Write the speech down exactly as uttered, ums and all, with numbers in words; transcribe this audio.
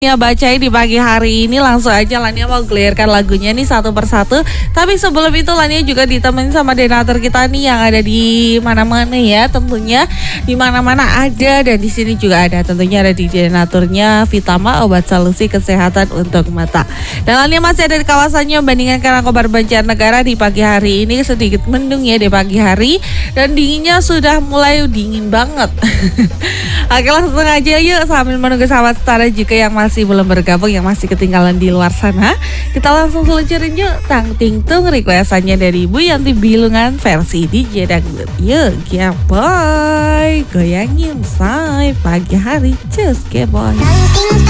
Ya bacain di pagi hari ini langsung aja Lania mau clearkan lagunya nih satu persatu. Tapi sebelum itu Lania juga ditemenin sama donatur kita nih yang ada di mana-mana ya, tentunya di mana-mana ada, dan di sini juga ada, tentunya ada di donaturnya Vitama, obat solusi kesehatan untuk mata. Dan Lania masih ada di kawasannya Bandingan Karangkobar Banjarnegara. Di pagi hari ini sedikit mendung ya di pagi hari, dan dinginnya sudah mulai dingin banget. Oke, langsung aja yuk sambil menunggu sahabat setara juga yang masih belum bergabung, yang masih ketinggalan di luar sana. Kita langsung seluncurin yuk Tang Ting Tung, requestannya dari Bu Yanti Bilungan versi D J Dangdut. Yuk, ya boy, goyangin say pagi hari, cus ke boy.